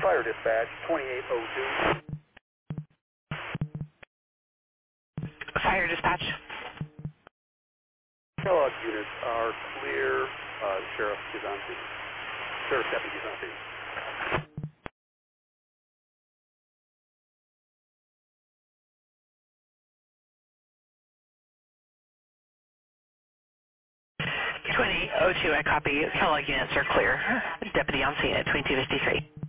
Fire dispatch, 2802. Fire dispatch. Kellogg units are clear. The sheriff is on scene. Sheriff deputy is on scene. I copy. Kellogg units are clear. Deputy on scene at 2253.